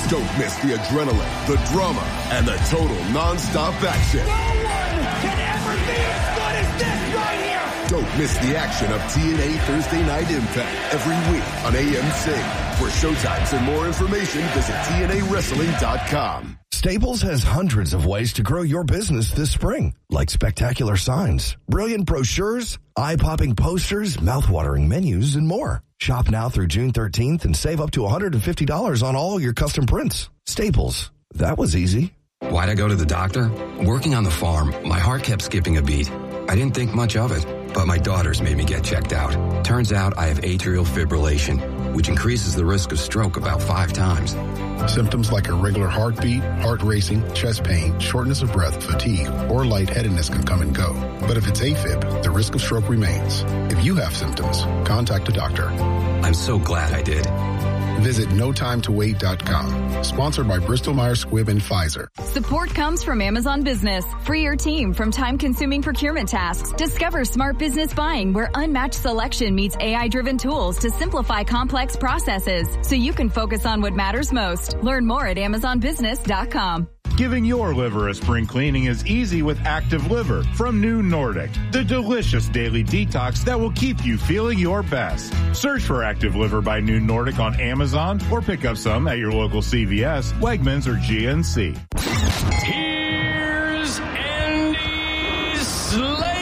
Don't miss the adrenaline, the drama, and the total non-stop action. No one can ever be as good as this right here. Don't miss the action of TNA Thursday Night Impact every week on AMC. For showtimes and more information, visit TNAWrestling.com. Staples has hundreds of ways to grow your business this spring, like spectacular signs, brilliant brochures, eye-popping posters, mouth-watering menus, and more. Shop now through June 13th and save up to $150 on all your custom prints. Staples. That was easy. Why'd I go to the doctor? Working on the farm, my heart kept skipping a beat. I didn't think much of it, but my daughters made me get checked out. Turns out I have atrial fibrillation, which increases the risk of stroke about 5 times. Symptoms like irregular heartbeat, heart racing, chest pain, shortness of breath, fatigue, or lightheadedness can come and go. But if it's AFib, the risk of stroke remains. If you have symptoms, contact a doctor. I'm so glad I did. Visit NoTimeToWait.com. Sponsored by Bristol-Myers Squibb and Pfizer. Support comes from Amazon Business. Free your team from time-consuming procurement tasks. Discover smart business buying where unmatched selection meets AI-driven tools to simplify complex processes so you can focus on what matters most. Learn more at AmazonBusiness.com. Giving your liver a spring cleaning is easy with Active Liver from New Nordic, the delicious daily detox that will keep you feeling your best. Search for Active Liver by New Nordic on Amazon or pick up some at your local CVS, Wegmans, or GNC. Here's Andy Slater.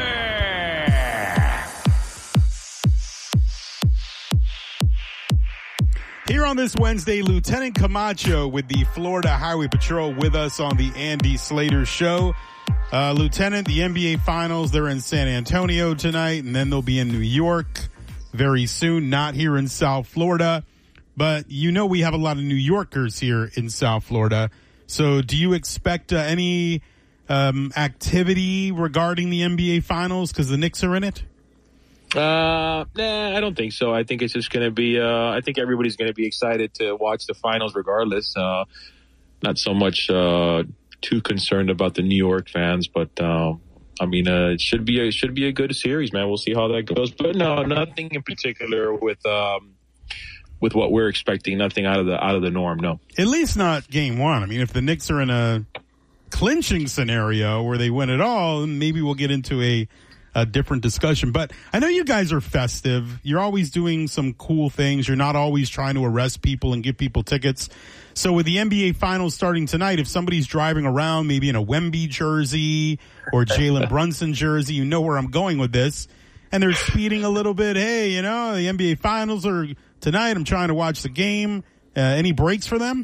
Here on this Wednesday, Lieutenant Camacho with the Florida Highway Patrol with us on the Andy Slater Show. Lieutenant, the NBA Finals, they're in San Antonio tonight, and then they'll be in New York very soon, not here in South Florida. But you know we have a lot of New Yorkers here in South Florida. So do you expect any activity regarding the NBA Finals because the Knicks are in it? Nah, I don't think so. I think it's just going to be, I think everybody's going to be excited to watch the finals regardless. Not so much too concerned about the New York fans, but I mean, it should be a good series, man. We'll see how that goes. But no, nothing in particular with what we're expecting. Nothing out of the norm. No, at least not game one. I mean, if the Knicks are in a clinching scenario where they win it all, maybe we'll get into a different discussion. But I know you guys are festive. You're always doing some cool things. You're not always trying to arrest people and give people tickets. So with the NBA Finals starting tonight, if somebody's driving around maybe in a Wemby jersey or Jalen Brunson jersey, you know where I'm going with this, and they're speeding a little bit, hey, you know, the NBA Finals are tonight. I'm trying to watch the game. Any breaks for them?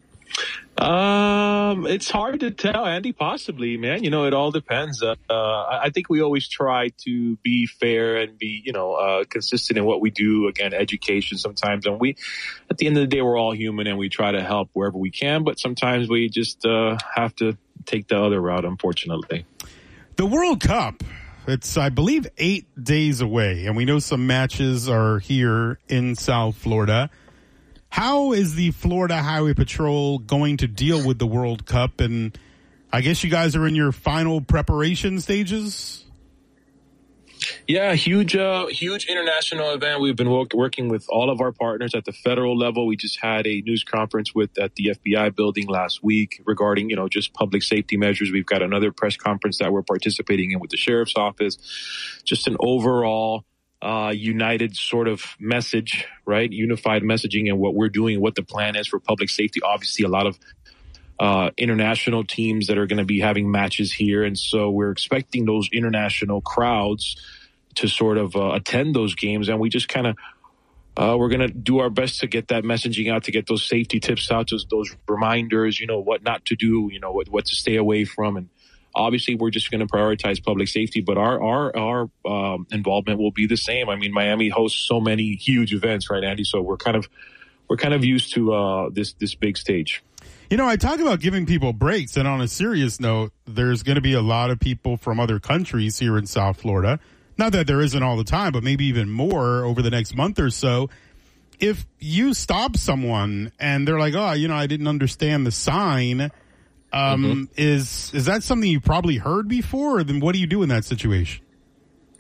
It's hard to tell, Andy, possibly, man. You know, it all depends. I think we always try to be fair and be, consistent in what we do. Again, education sometimes. And at the end of the day, we're all human and we try to help wherever we can. But sometimes we just have to take the other route, unfortunately. The World Cup, it's, I believe, 8 days away. And we know some matches are here in South Florida. How is the Florida Highway Patrol going to deal with the World Cup? And I guess you guys are in your final preparation stages? Yeah, huge international event. We've been working with all of our partners at the federal level. We just had a news conference at the FBI building last week regarding, just public safety measures. We've got another press conference that we're participating in with the sheriff's office. Just an overall united sort of message, right? Unified messaging and what we're doing, what the plan is for public safety. Obviously, a lot of international teams that are going to be having matches here. And so we're expecting those international crowds to sort of attend those games. And we just kind of, we're going to do our best to get that messaging out, to get those safety tips out, those reminders, what not to do, what to stay away from. And obviously, we're just going to prioritize public safety, but our involvement will be the same. I mean, Miami hosts so many huge events, right, Andy? So we're kind of used to this big stage. I talk about giving people breaks, and on a serious note, there's going to be a lot of people from other countries here in South Florida. Not that there isn't all the time, but maybe even more over the next month or so. If you stop someone and they're like, oh, I didn't understand the sign. Is that something you probably heard before? Or then what do you do in that situation?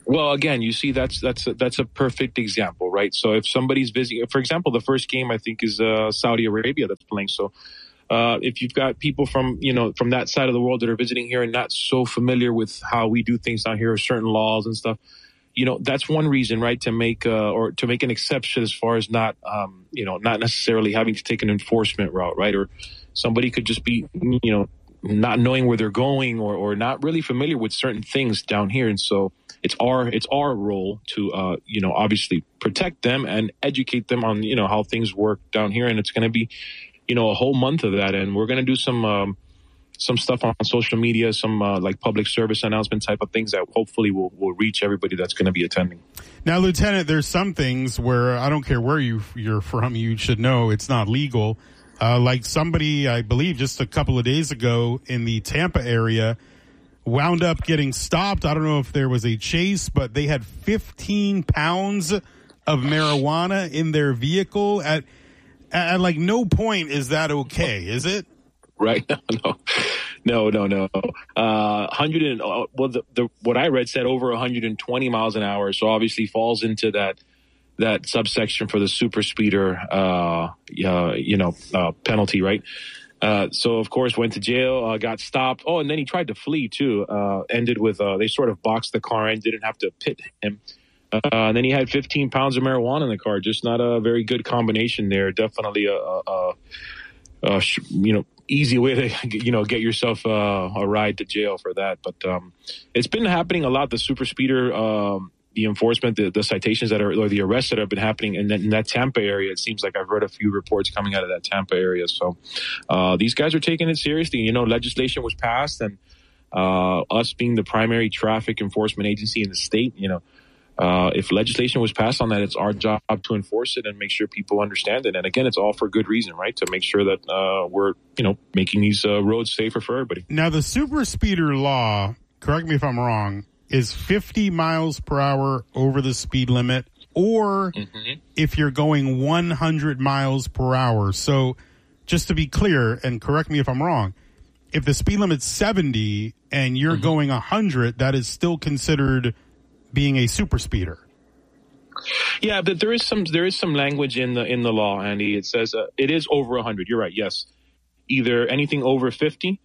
Well, again, you see, that's a perfect example, right? So if somebody's visiting, for example, the first game I think is Saudi Arabia that's playing. So if you've got people from that side of the world that are visiting here and not so familiar with how we do things down here, or certain laws and stuff, that's one reason, right, to make an exception as far as not necessarily having to take an enforcement route, right? Or somebody could just be, not knowing where they're going or not really familiar with certain things down here. And so it's our role to, obviously protect them and educate them on, how things work down here. And it's going to be, a whole month of that. And we're going to do some stuff on social media, some like public service announcement type of things that hopefully will reach everybody that's going to be attending. Now, Lieutenant, there's some things where I don't care where you're from, you should know it's not legal. Like somebody, I believe just a couple of days ago in the Tampa area wound up getting stopped. I don't know if there was a chase, but they had 15 pounds of marijuana in their vehicle. At like no point is that okay, is it? Right? No. 100 what I read said over 120 miles an hour. So obviously falls into that subsection for the super speeder, penalty, right? So of course went to jail, got stopped. Oh, and then he tried to flee too. Ended with they sort of boxed the car in, didn't have to pit him. And then he had 15 pounds of marijuana in the car. Just not a very good combination there. Definitely easy way to, get yourself a ride to jail for that. But it's been happening a lot. The super speeder, the enforcement, the citations or the arrests that have been happening in that Tampa area. It seems like I've read a few reports coming out of that Tampa area. So these guys are taking it seriously. Legislation was passed, and us being the primary traffic enforcement agency in the state, if legislation was passed on that, it's our job to enforce it and make sure people understand it. And again, it's all for good reason, right? To make sure that we're, making these roads safer for everybody. Now, the super speeder law, correct me if I'm wrong, is 50 miles per hour over the speed limit, or if you're going 100 miles per hour. So just to be clear, and correct me if I'm wrong, if the speed limit's 70 and you're going 100, that is still considered being a super speeder. Yeah, but there is some language in the law, Andy. It says it is over 100. You're right. Yes, either anything over 50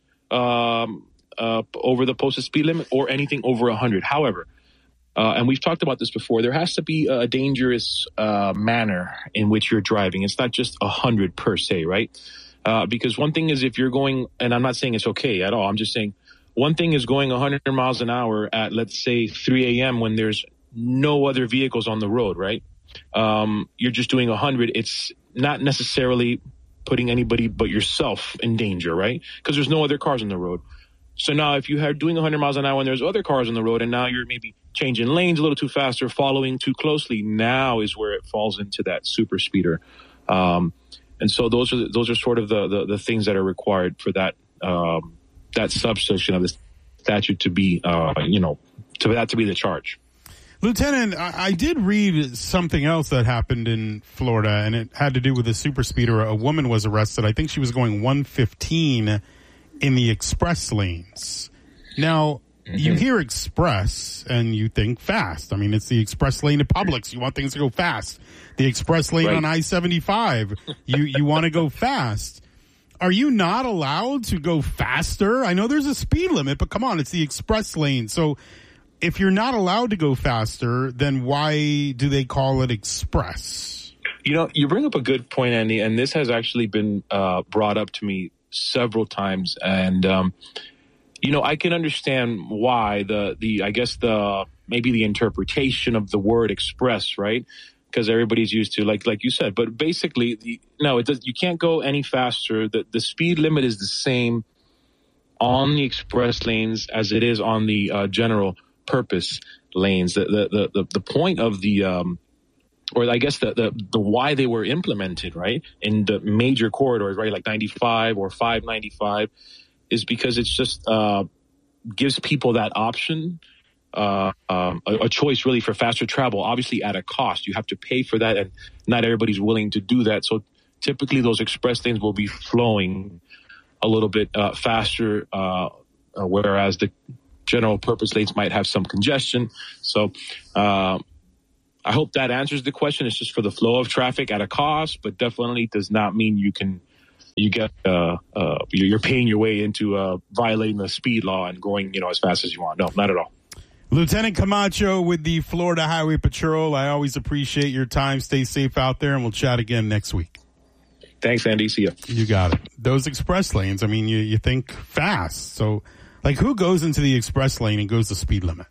over the posted speed limit, or anything over 100. However, and we've talked about this before, there has to be a dangerous manner in which you're driving. It's not just 100 per se, right? Because one thing is if you're going, and I'm not saying it's okay at all. I'm just saying, one thing is going 100 miles an hour at, let's say, 3 a.m. when there's no other vehicles on the road, right? You're just doing 100. It's not necessarily putting anybody but yourself in danger, right? Because there's no other cars on the road. So now if you are doing 100 miles an hour and there's other cars on the road, and now you're maybe changing lanes a little too fast or following too closely, now is where it falls into that super speeder. And so those are sort of the things that are required for that that subsection of the statute to be, to that to be the charge. Lieutenant, I did read something else that happened in Florida, and it had to do with a super speeder. A woman was arrested. I think she was going 115 in the express lanes. Now, you hear express and you think fast. I mean, it's the express lane at Publix. You want things to go fast. The express lane on I-75, you want to go fast. Are you not allowed to go faster? I know there's a speed limit, but come on, it's the express lane. So if you're not allowed to go faster, then why do they call it express? You bring up a good point, Andy, and this has actually been brought up to me several times. And, I can understand why maybe the interpretation of the word express, right? Because everybody's used to, like you said. But basically, you can't go any faster. The speed limit is the same on the express lanes as it is on the general purpose lanes. The point of the or I guess the why they were implemented, right, in the major corridors, right, like 95 or 595, is because it's just gives people that option. A choice really for faster travel, obviously at a cost. You have to pay for that, and not everybody's willing to do that. So typically those express lanes will be flowing a little bit faster, whereas general purpose lanes might have some congestion. So I hope that answers the question. It's just for the flow of traffic at a cost, but definitely does not mean you're paying your way into violating the speed law and going, as fast as you want. No, not at all. Lieutenant Camacho with the Florida Highway Patrol. I always appreciate your time. Stay safe out there, and we'll chat again next week. Thanks, Andy. See ya. You got it. Those express lanes, I mean, you think fast. So, who goes into the express lane and goes the speed limit?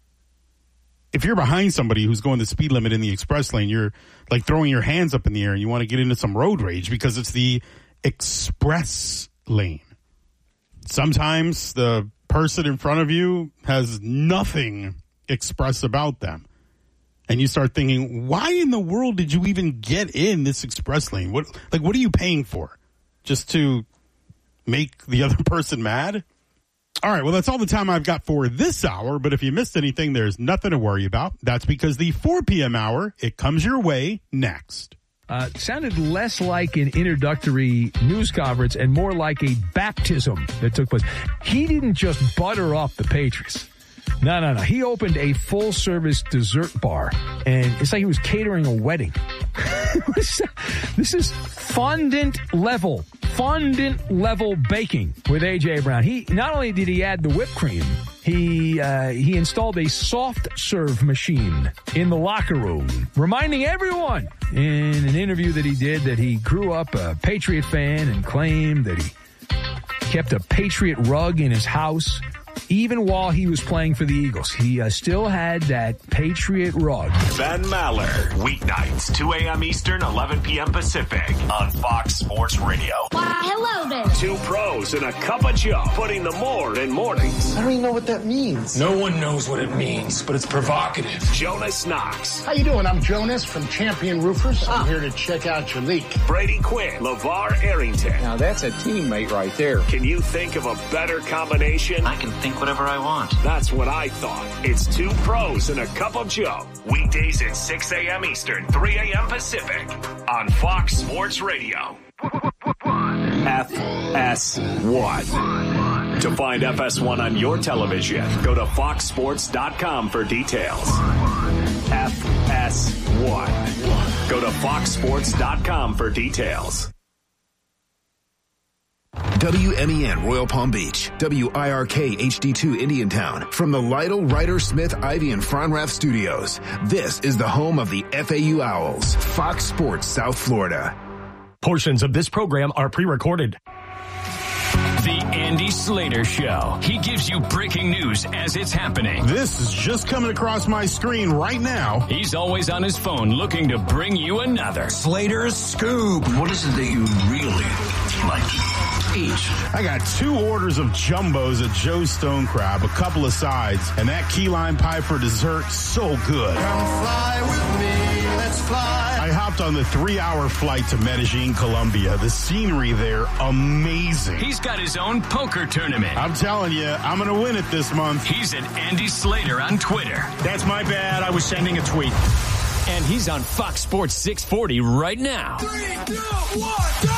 If you're behind somebody who's going the speed limit in the express lane, you're throwing your hands up in the air and you want to get into some road rage because it's the express lane. Sometimes the person in front of you has nothing express about them. And you start thinking, why in the world did you even get in this express lane? What are you paying for? Just to make the other person mad? All right, well, that's all the time I've got for this hour. But if you missed anything, there's nothing to worry about. That's because the 4 p.m. hour, it comes your way next. Sounded less like an introductory news conference and more like a baptism that took place. He didn't just butter up the Patriots. No. He opened a full-service dessert bar, and it's like he was catering a wedding. This is fondant level baking with A.J. Brown. He not only did he add the whipped cream, he installed a soft serve machine in the locker room, reminding everyone in an interview that he did that he grew up a Patriot fan and claimed that he kept a Patriot rug in his house. Even while he was playing for the Eagles, he still had that Patriot rug. Ben Maller, weeknights, 2 a.m. Eastern, 11 p.m. Pacific, on Fox Sports Radio. Hello there. Two pros and a cup of Joe, putting the more in mornings. I don't even know what that means. No one knows what it means, but it's provocative. Jonas Knox. How you doing? I'm Jonas from Champion Roofers. I'm here to check out your leak. Brady Quinn, LeVar Arrington. Now that's a teammate right there. Can you think of a better combination? I can think whatever I want. That's what I thought. It's two pros and a cup of Joe. Weekdays at 6 a.m. Eastern, 3 a.m. Pacific on Fox Sports Radio. FS1. To find FS1 on your television, go to foxsports.com for details. FS1. Go to foxsports.com for details. WMEN Royal Palm Beach, WIRK HD2 Indiantown, from the Lytle, Ryder, Smith, Ivy, and Fronrath studios. This is the home of the FAU Owls, Fox Sports South Florida. Portions of this program are pre-recorded. The Andy Slater Show. He gives you breaking news as it's happening. This is just coming across my screen right now. He's always on his phone looking to bring you another Slater's Scoop. What is it that you really like? I got 2 orders of jumbos at Joe's Stone Crab, a couple of sides, and that key lime pie for dessert, so good. Come fly with me, let's fly. I hopped on the 3-hour flight to Medellin, Colombia. The scenery there, amazing. He's got his own poker tournament. I'm telling you, I'm going to win it this month. He's at Andy Slater on Twitter. That's my bad. I was sending a tweet. And he's on Fox Sports 640 right now. 3, 2, 1, go!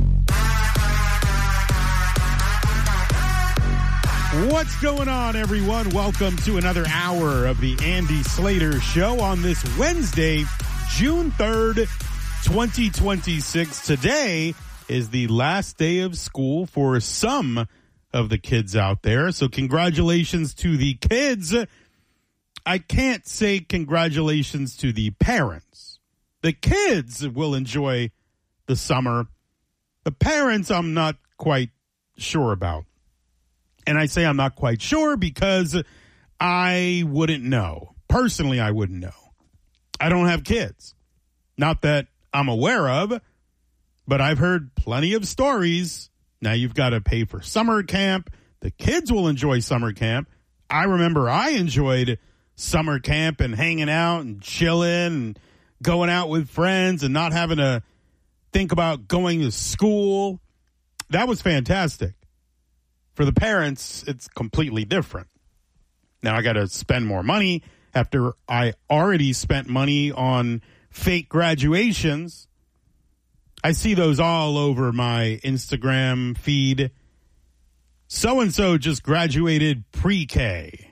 What's going on, everyone? Welcome to another hour of the Andy Slater Show on this Wednesday, June 3rd, 2026. Today is the last day of school for some of the kids out there. So congratulations to the kids. I can't say congratulations to the parents. The kids will enjoy the summer. The parents, I'm not quite sure about. And I say I'm not quite sure because I wouldn't know. Personally, I wouldn't know. I don't have kids. Not that I'm aware of, but I've heard plenty of stories. Now you've got to pay for summer camp. The kids will enjoy summer camp. I remember I enjoyed summer camp and hanging out and chilling and going out with friends and not having to think about going to school. That was fantastic. For the parents, it's completely different. Now I got to spend more money after I already spent money on fake graduations. I see those all over my Instagram feed. So-and-so just graduated pre-K.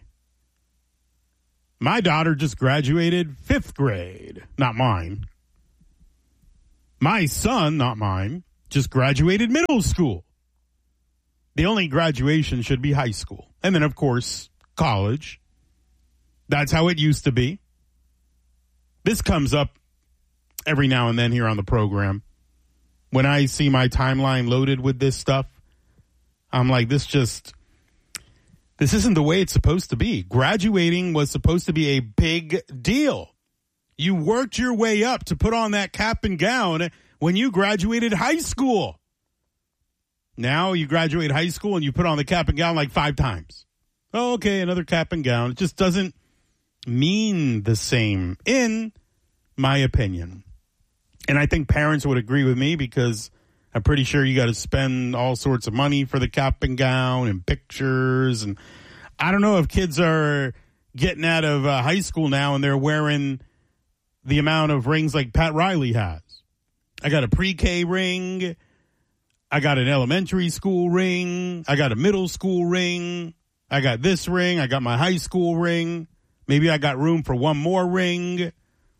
My daughter just graduated 5th grade. Not mine. My son, not mine, just graduated middle school. The only graduation should be high school. And then, of course, college. That's how it used to be. This comes up every now and then here on the program. When I see my timeline loaded with this stuff, I'm like, this isn't the way it's supposed to be. Graduating was supposed to be a big deal. You worked your way up to put on that cap and gown when you graduated high school. Now you graduate high school and you put on the cap and gown like 5 times. Oh, okay, another cap and gown. It just doesn't mean the same, in my opinion. And I think parents would agree with me, because I'm pretty sure you got to spend all sorts of money for the cap and gown and pictures. And I don't know if kids are getting out of high school now and they're wearing the amount of rings like Pat Riley has. I got a pre-K ring. I got an elementary school ring. I got a middle school ring. I got this ring. I got my high school ring. Maybe I got room for one more ring.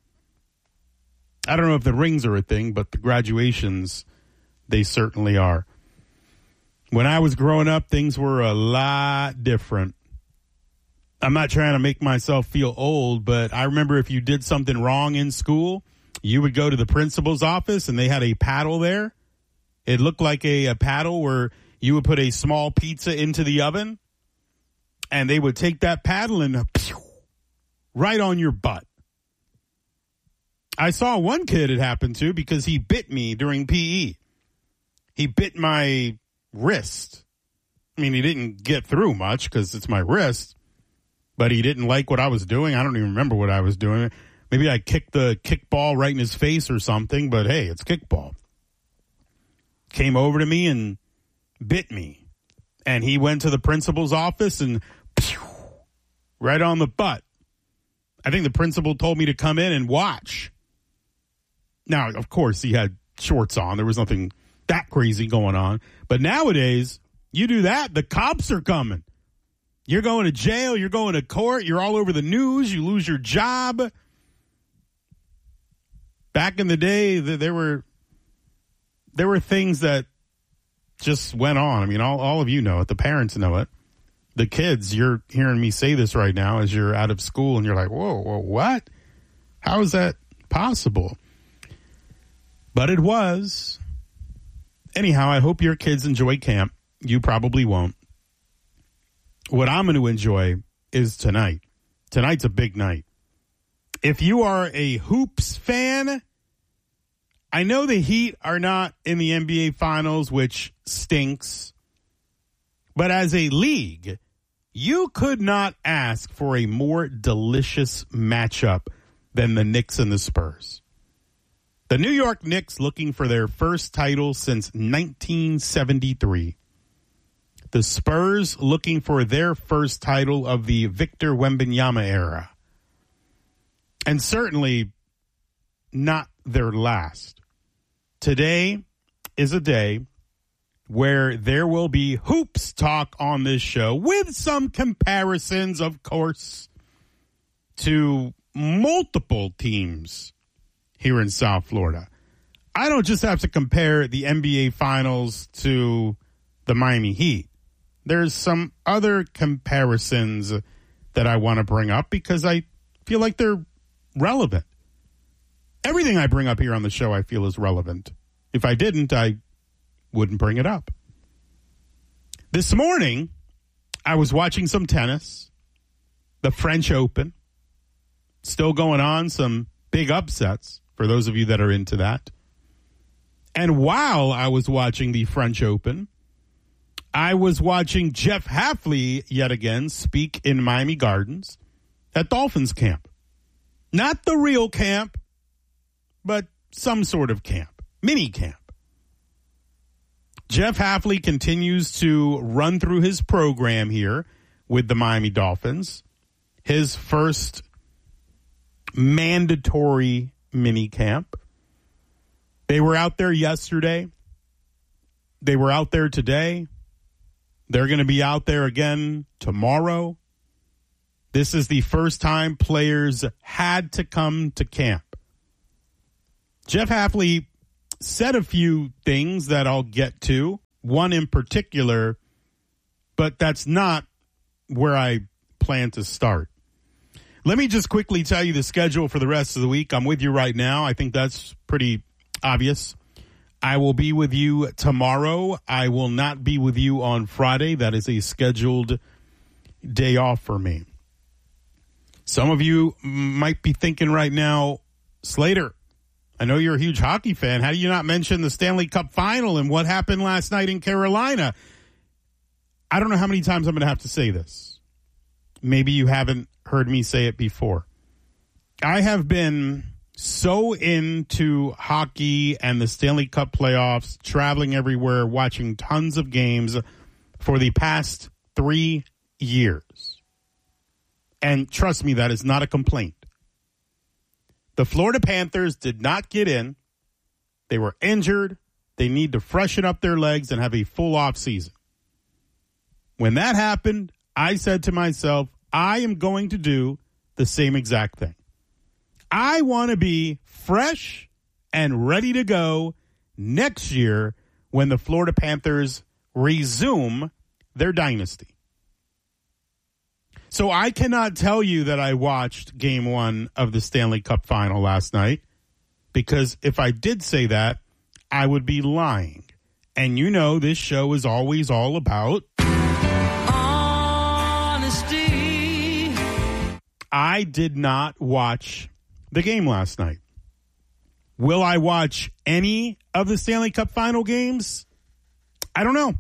I don't know if the rings are a thing, but the graduations, they certainly are. When I was growing up, things were a lot different. I'm not trying to make myself feel old, but I remember if you did something wrong in school, you would go to the principal's office and they had a paddle there. It looked like a paddle where you would put a small pizza into the oven, and they would take that paddle and right on your butt. I saw one kid it happened to because he bit me during PE. He bit my wrist. I mean, he didn't get through much because it's my wrist, but he didn't like what I was doing. I don't even remember what I was doing. Maybe I kicked the kickball right in his face or something, but hey, it's kickball. Came over to me and bit me. And he went to the principal's office and right on the butt. I think the principal told me to come in and watch. Now, of course, he had shorts on. There was nothing that crazy going on. But nowadays, you do that, the cops are coming. You're going to jail. You're going to court. You're all over the news. You lose your job. Back in the day, there were things that just went on. I mean, all of you know it. The parents know it. The kids, you're hearing me say this right now as you're out of school and you're like, whoa, what? How is that possible? But it was. Anyhow, I hope your kids enjoy camp. You probably won't. What I'm going to enjoy is tonight. Tonight's a big night. If you are a Hoops fan, I know the Heat are not in the NBA Finals, which stinks. But as a league, you could not ask for a more delicious matchup than the Knicks and the Spurs. The New York Knicks looking for their first title since 1973. The Spurs looking for their first title of the Victor Wembanyama era. And certainly not their last. Today is a day where there will be hoops talk on this show with some comparisons, of course, to multiple teams here in South Florida. I don't just have to compare the NBA Finals to the Miami Heat. There's some other comparisons that I want to bring up because I feel like they're relevant. Everything I bring up here on the show I feel is relevant. If I didn't, I wouldn't bring it up. This morning, I was watching some tennis, the French Open, still going on, some big upsets for those of you that are into that. And while I was watching the French Open, I was watching Jeff Hafley yet again speak in Miami Gardens at Dolphins camp. Not the real camp, but some sort of camp, mini camp. Jeff Hafley continues to run through his program here with the Miami Dolphins. His first mandatory mini camp. They were out there yesterday. They were out there today. They're going to be out there again tomorrow. This is the first time players had to come to camp. Jeff Hafley said a few things that I'll get to, one in particular, but that's not where I plan to start. Let me just quickly tell you the schedule for the rest of the week. I'm with you right now. I think that's pretty obvious. I will be with you tomorrow. I will not be with you on Friday. That is a scheduled day off for me. Some of you might be thinking right now, Slater, I know you're a huge hockey fan. How do you not mention the Stanley Cup final and what happened last night in Carolina? I don't know how many times I'm going to have to say this. Maybe you haven't heard me say it before. I have been so into hockey and the Stanley Cup playoffs, traveling everywhere, watching tons of games for the past 3 years. And trust me, that is not a complaint. The Florida Panthers did not get in. They were injured. They need to freshen up their legs and have a full off season. When that happened, I said to myself, I am going to do the same exact thing. I want to be fresh and ready to go next year when the Florida Panthers resume their dynasty. So I cannot tell you that I watched Game 1 of the Stanley Cup final last night, because if I did say that, I would be lying. And you know this show is always all about honesty. I did not watch the game last night. Will I watch any of the Stanley Cup final games? I don't know.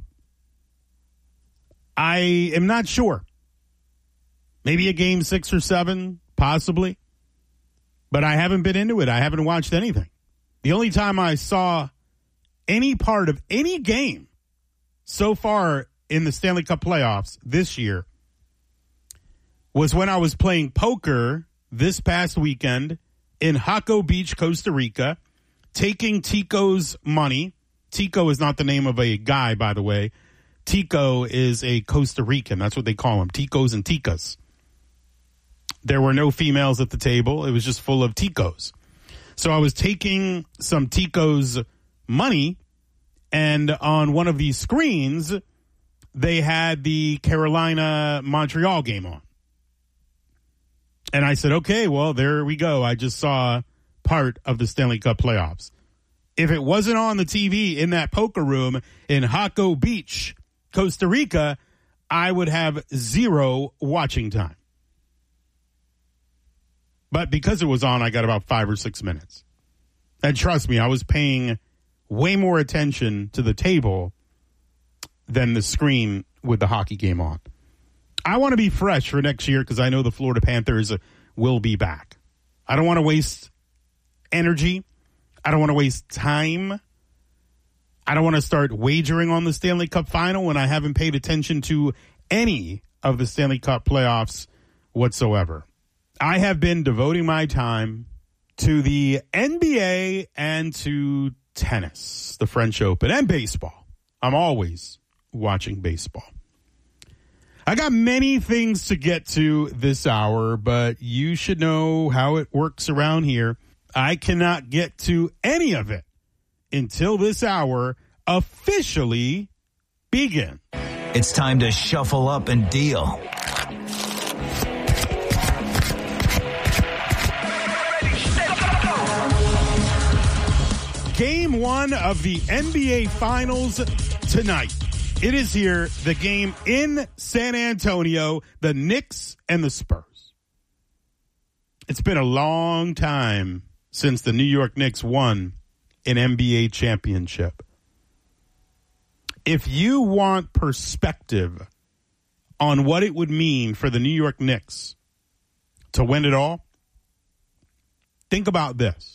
I am not sure. Maybe a game 6 or 7, possibly. But I haven't been into it. I haven't watched anything. The only time I saw any part of any game so far in the Stanley Cup playoffs this year was when I was playing poker this past weekend in Jaco Beach, Costa Rica, taking Tico's money. Tico is not the name of a guy, by the way. Tico is a Costa Rican. That's what they call them, Ticos and Ticas. There were no females at the table. It was just full of Ticos. So I was taking some Tico's money, and on one of these screens, they had the Carolina-Montreal game on. And I said, okay, well, there we go. I just saw part of the Stanley Cup playoffs. If it wasn't on the TV in that poker room in Jaco Beach, Costa Rica, I would have 0 watching time. But because it was on, I got about 5 or 6 minutes. And trust me, I was paying way more attention to the table than the screen with the hockey game on. I want to be fresh for next year because I know the Florida Panthers will be back. I don't want to waste energy. I don't want to waste time. I don't want to start wagering on the Stanley Cup final when I haven't paid attention to any of the Stanley Cup playoffs whatsoever. I have been devoting my time to the NBA and to tennis, the French Open, and baseball. I'm always watching baseball. I got many things to get to this hour, but you should know how it works around here. I cannot get to any of it until this hour officially begins. It's time to shuffle up and deal. Game 1 of the NBA Finals tonight. It is here, the game in San Antonio, the Knicks and the Spurs. It's been a long time since the New York Knicks won an NBA championship. If you want perspective on what it would mean for the New York Knicks to win it all, think about this.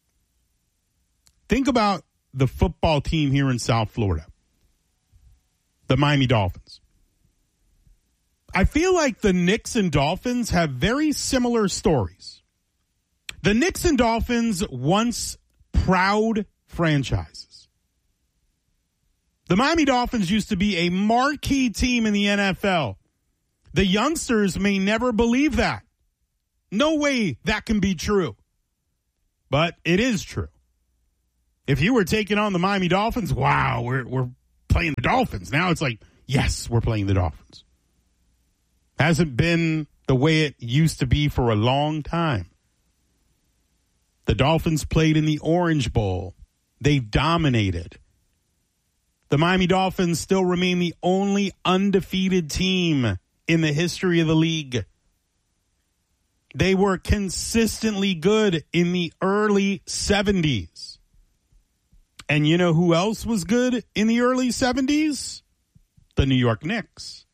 Think about the football team here in South Florida, the Miami Dolphins. I feel like the Knicks and Dolphins have very similar stories. The Knicks and Dolphins, once proud franchises. The Miami Dolphins used to be a marquee team in the NFL. The youngsters may never believe that. No way that can be true. But it is true. If you were taking on the Miami Dolphins, wow, we're playing the Dolphins. Now it's like, yes, we're playing the Dolphins. Hasn't been the way it used to be for a long time. The Dolphins played in the Orange Bowl. They dominated. The Miami Dolphins still remain the only undefeated team in the history of the league. They were consistently good in the early 70s. And you know who else was good in the early 70s? The New York Knicks.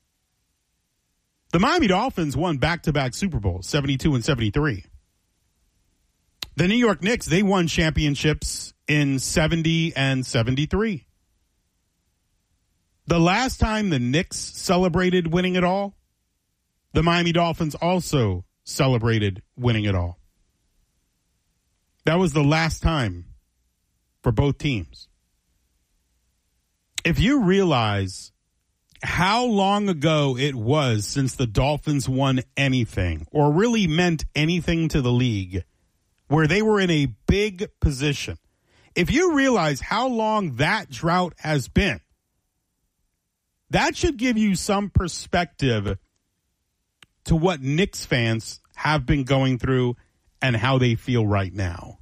The Miami Dolphins won back-to-back Super Bowls, 72 and 73. The New York Knicks, they won championships in 70 and 73. The last time the Knicks celebrated winning it all, the Miami Dolphins also celebrated winning it all. That was the last time for both teams. If you realize how long ago it was since the Dolphins won anything or really meant anything to the league, where they were in a big position, if you realize how long that drought has been, that should give you some perspective to what Knicks fans have been going through and how they feel right now.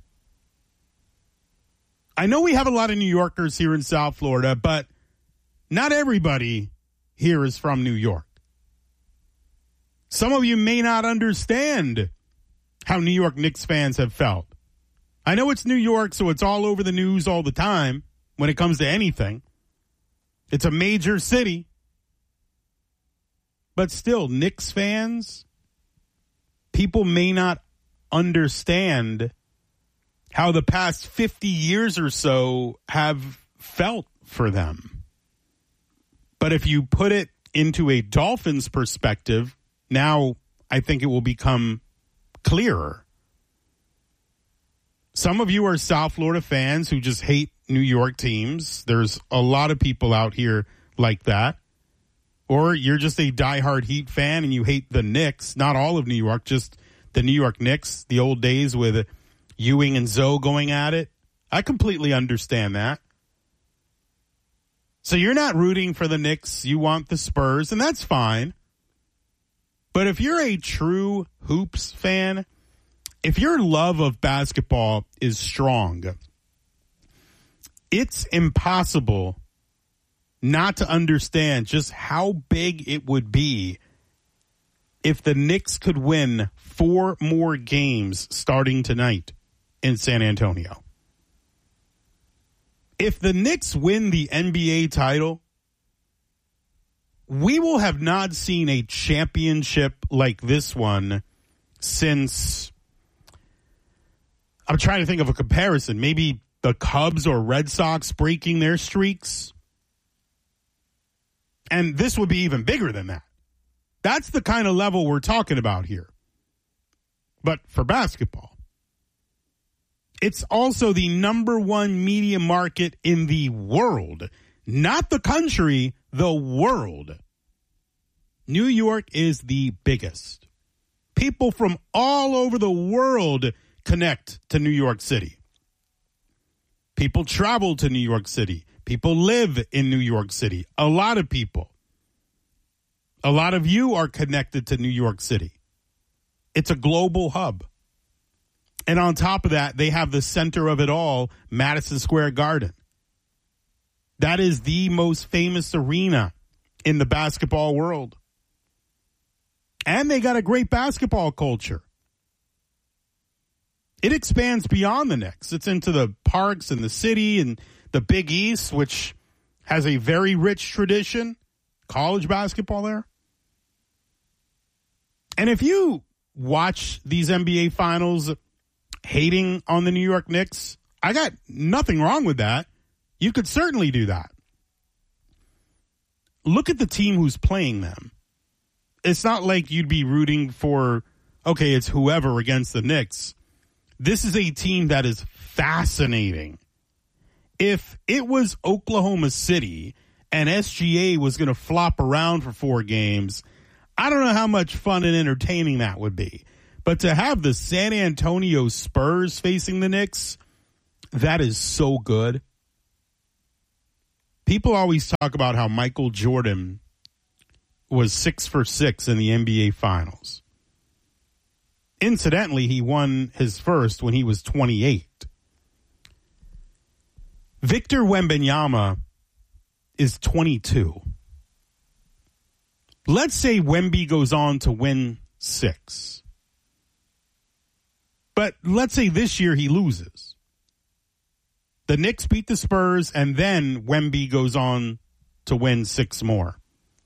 I know we have a lot of New Yorkers here in South Florida, but not everybody here is from New York. Some of you may not understand how New York Knicks fans have felt. I know it's New York, so it's all over the news all the time when it comes to anything. It's a major city. But still, Knicks fans, people may not understand how the past 50 years or so have felt for them. But if you put it into a Dolphins perspective, now I think it will become clearer. Some of you are South Florida fans who just hate New York teams. There's a lot of people out here like that. Or you're just a diehard Heat fan and you hate the Knicks. Not all of New York, just the New York Knicks, the old days with Ewing and Zoe going at it. I completely understand that. So you're not rooting for the Knicks. You want the Spurs, and that's fine. But if you're a true hoops fan, if your love of basketball is strong, it's impossible not to understand just how big it would be if the Knicks could win 4 more games starting tonight in San Antonio. If the Knicks win the NBA title, we will have not seen a championship like this one since, I'm trying to think of a comparison, maybe the Cubs or Red Sox breaking their streaks. And this would be even bigger than that. That's the kind of level we're talking about here. But for basketball, it's also the number 1 media market in the world. Not the country, the world. New York is the biggest. People from all over the world connect to New York City. People travel to New York City. People live in New York City. A lot of people. A lot of you are connected to New York City. It's a global hub. And on top of that, they have the center of it all, Madison Square Garden. That is the most famous arena in the basketball world. And they got a great basketball culture. It expands beyond the Knicks. It's into the parks and the city and the Big East, which has a very rich tradition, college basketball there. And if you watch these NBA finals hating on the New York Knicks, I got nothing wrong with that. You could certainly do that. Look at the team who's playing them. It's not like you'd be rooting for, okay, it's whoever against the Knicks. This is a team that is fascinating. If it was Oklahoma City and SGA was going to flop around for 4 games, I don't know how much fun and entertaining that would be. But to have the San Antonio Spurs facing the Knicks, that is so good. People always talk about how Michael Jordan was 6 for 6 in the NBA Finals. Incidentally, he won his first when he was 28. Victor Wembanyama is 22. Let's say Wemby goes on to win 6. But let's say this year he loses. The Knicks beat the Spurs, and then Wemby goes on to win 6 more.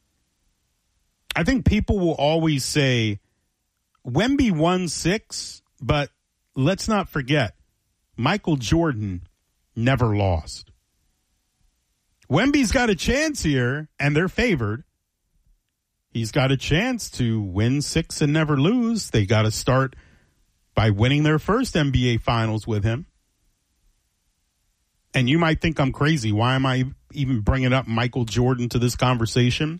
I think people will always say, Wemby won 6, but let's not forget, Michael Jordan never lost. Wemby's got a chance here, and they're favored. He's got a chance to win 6 and never lose. They got to start by winning their first NBA Finals with him. And you might think I'm crazy. Why am I even bringing up Michael Jordan to this conversation?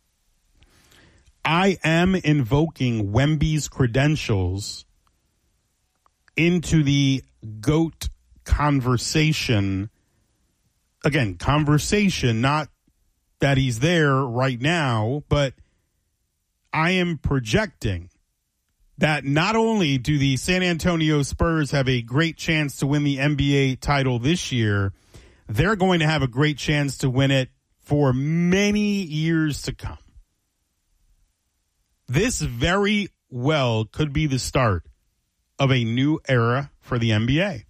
I am invoking Wemby's credentials into the GOAT conversation. Again, conversation, not that he's there right now, but I am projecting that not only do the San Antonio Spurs have a great chance to win the NBA title this year, they're going to have a great chance to win it for many years to come. This very well could be the start of a new era for the NBA.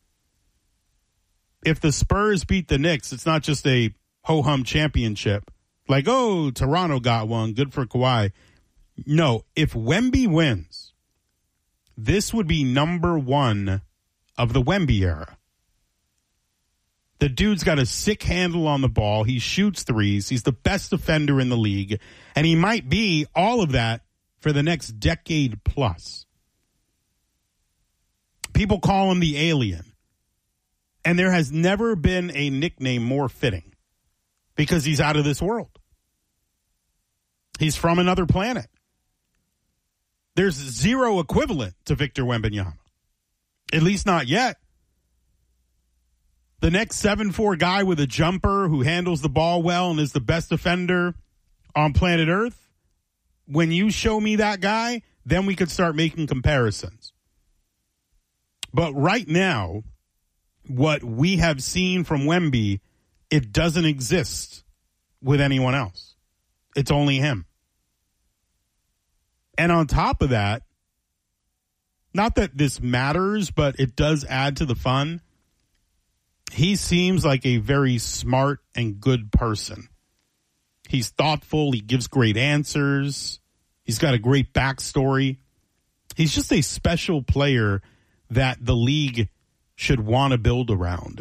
If the Spurs beat the Knicks, it's not just a ho-hum championship. Like, oh, Toronto got one. Good for Kawhi. No, if Wemby wins, this would be number 1 of the Wemby era. The dude's got a sick handle on the ball. He shoots threes. He's the best defender in the league. And he might be all of that for the next decade plus. People call him the alien. And there has never been a nickname more fitting because he's out of this world. He's from another planet. There's zero equivalent to Victor Wembanyama. At least not yet. The next 7'4" guy with a jumper who handles the ball well and is the best defender on planet Earth, when you show me that guy, then we could start making comparisons. But right now, what we have seen from Wemby, it doesn't exist with anyone else. It's only him. And on top of that, not that this matters, but it does add to the fun. He seems like a very smart and good person. He's thoughtful. He gives great answers. He's got a great backstory. He's just a special player that the league should want to build around.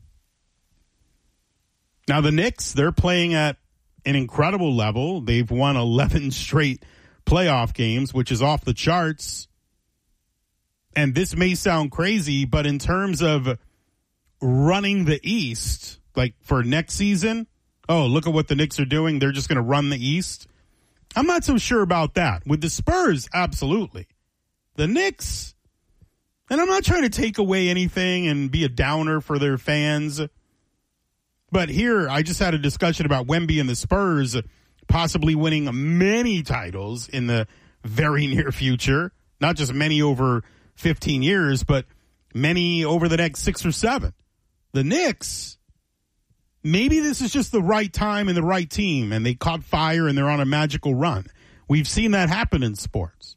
Now, the Knicks, they're playing at an incredible level. They've won 11 straight playoff games, which is off the charts. And this may sound crazy, but in terms of running the East, like for next season, oh, look at what the Knicks are doing. They're just going to run the East. I'm not so sure about that. With the Spurs, absolutely. The Knicks, and I'm not trying to take away anything and be a downer for their fans, but here I just had a discussion about Wemby and the Spurs possibly winning many titles in the very near future. Not just many over 15 years, but many over the next 6 or 7. The Knicks, maybe this is just the right time and the right team, and they caught fire and they're on a magical run. We've seen that happen in sports.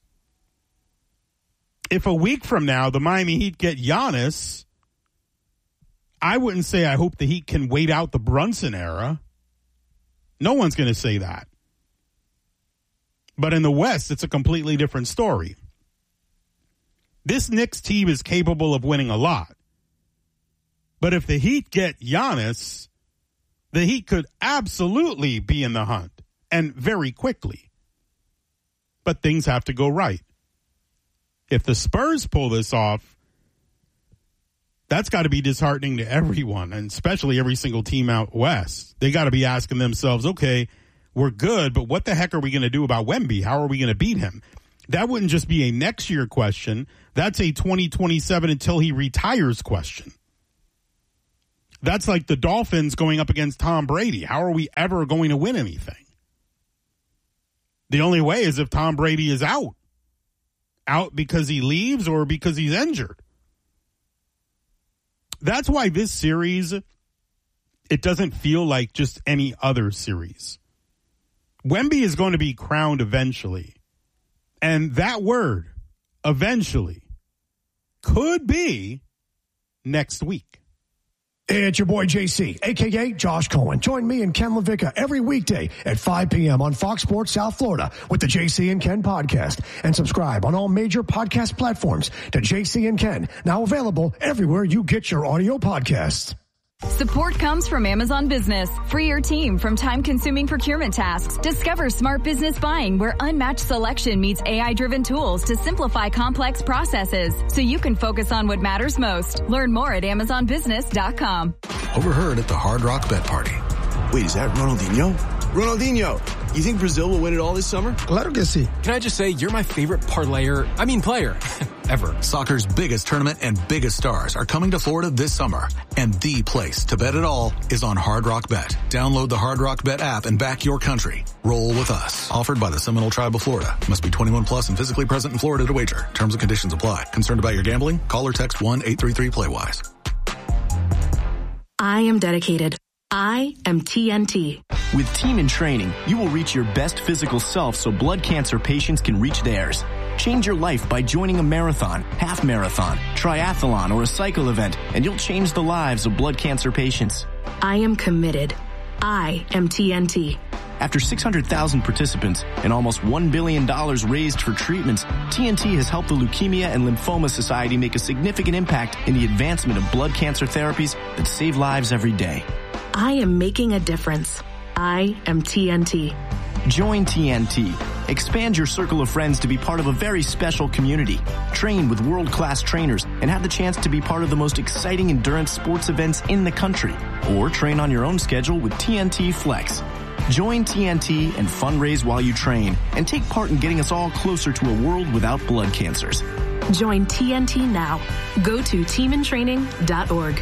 If a week from now the Miami Heat get Giannis, I wouldn't say I hope the Heat can wait out the Brunson era. No one's going to say that. But in the West, it's a completely different story. This Knicks team is capable of winning a lot. But if the Heat get Giannis, the Heat could absolutely be in the hunt, and very quickly. But things have to go right. If the Spurs pull this off, That's got to be disheartening to everyone, and especially every single team out west. They got to be asking themselves, okay, we're good, but what the heck are we going to do about Wemby? How are we going to beat him? That wouldn't just be a next year question. That's a 2027 until he retires question. That's like the Dolphins going up against Tom Brady. How are we ever going to win anything? The only way is if Tom Brady is out. Out because he leaves or because he's injured. That's why this series, it doesn't feel like just any other series. Wemby is going to be crowned eventually. And that word, eventually, could be next week. It's your boy JC, a.k.a. Josh Cohen. Join me and Ken LaVicka every weekday at 5 p.m. on Fox Sports South Florida with the JC and Ken podcast. And subscribe on all major podcast platforms to JC and Ken, now available everywhere you get your audio podcasts. Support comes from Amazon Business. Free your team from time-consuming procurement tasks. Discover smart business buying where unmatched selection meets AI-driven tools to simplify complex processes so you can focus on what matters most. Learn more at AmazonBusiness.com. Overheard at the Hard Rock Bet Party. Wait, is that Ronaldinho? Ronaldinho, you think Brazil will win it all this summer? Claro que sí. Can I just say, you're my favorite player ever. Soccer's biggest tournament and biggest stars are coming to Florida this summer. And the place to bet it all is on Hard Rock Bet. Download the Hard Rock Bet app and back your country. Roll with us. Offered by the Seminole Tribe of Florida. Must be 21 plus and physically present in Florida to wager. Terms and conditions apply. Concerned about your gambling? Call or text 1-833-PLAY-WISE. I am dedicated. I am TNT. With Team in Training, you will reach your best physical self so blood cancer patients can reach theirs. Change your life by joining a marathon, half marathon, triathlon, or a cycle event, and you'll change the lives of blood cancer patients. I am committed. I am TNT. After 600,000 participants and almost $1 billion raised for treatments, TNT has helped the Leukemia and Lymphoma Society make a significant impact in the advancement of blood cancer therapies that save lives every day. I am making a difference. I am TNT. Join TNT. Expand your circle of friends to be part of a very special community. Train with world-class trainers and have the chance to be part of the most exciting endurance sports events in the country. Or train on your own schedule with TNT Flex. Join TNT and fundraise while you train and take part in getting us all closer to a world without blood cancers. Join TNT now. Go to teamintraining.org.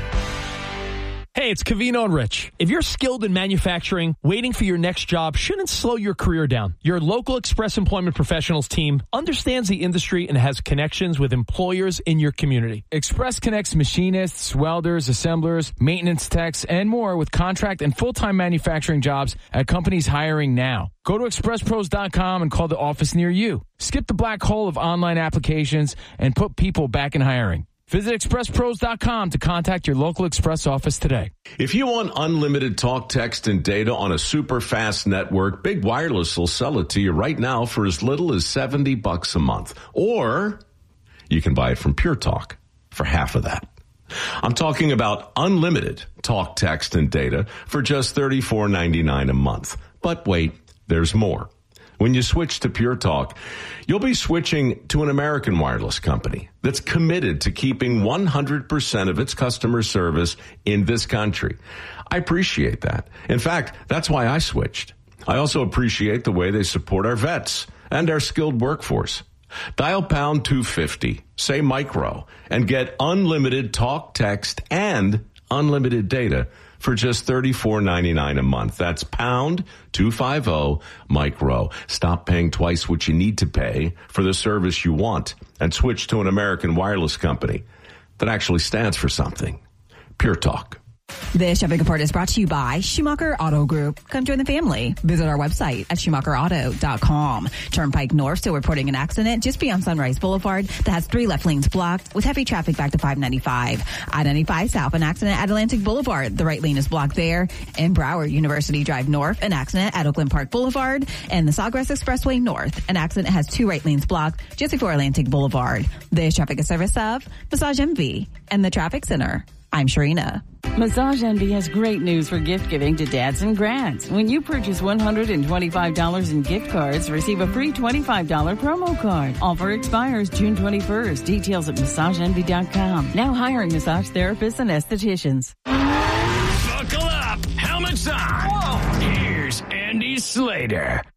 Hey, it's Covino and Rich. If you're skilled in manufacturing, waiting for your next job shouldn't slow your career down. Your local Express Employment Professionals team understands the industry and has connections with employers in your community. Express connects machinists, welders, assemblers, maintenance techs, and more with contract and full-time manufacturing jobs at companies hiring now. Go to expresspros.com and call the office near you. Skip the black hole of online applications and put people back in hiring. Visit expresspros.com to contact your local Express office today. If you want unlimited talk, text, and data on a super fast network, Big Wireless will sell it to you right now for as little as $70 a month. Or you can buy it from Pure Talk for half of that. I'm talking about unlimited talk, text, and data for just $34.99 a month. But wait, there's more. When you switch to Pure Talk, you'll be switching to an American wireless company that's committed to keeping 100% of its customer service in this country. I appreciate that. In fact, that's why I switched. I also appreciate the way they support our vets and our skilled workforce. Dial pound 250, say micro, and get unlimited talk, text, and unlimited data for just $34.99 a month. That's pound 250 micro. Stop paying twice what you need to pay for the service you want and switch to an American wireless company that actually stands for something. Pure Talk. This Traffic Report is brought to you by Schumacher Auto Group. Come join the family. Visit our website at SchumacherAuto.com. Turnpike North still reporting an accident just beyond Sunrise Boulevard that has 3 left lanes blocked with heavy traffic back to 595. I-95 South, an accident at Atlantic Boulevard. The right lane is blocked there. In Broward University Drive North, an accident at Oakland Park Boulevard. And the Sawgrass Expressway North, an accident has 2 right lanes blocked just before Atlantic Boulevard. This traffic is service of Massage MV and the Traffic Center. I'm Sharina. Massage Envy has great news for gift giving to dads and grads. When you purchase $125 in gift cards, receive a free $25 promo card. Offer expires June 21st. Details at massageenvy.com. Now hiring massage therapists and estheticians. Buckle up. Helmets on. Whoa. Here's Andy Slater.